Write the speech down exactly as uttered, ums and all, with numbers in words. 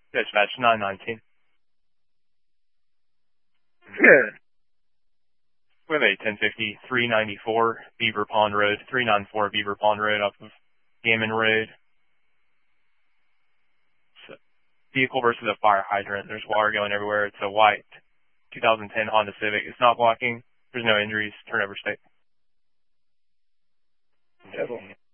Dispatch nine nineteen. Yeah. We have a ten fifty, three ninety-four Beaver Pond Road, three ninety-four Beaver Pond Road off of Gammon Road. So, vehicle versus a fire hydrant. There's water going everywhere. It's a white two thousand ten Honda Civic. It's not blocking. There's no injuries. Turnover state. Devil.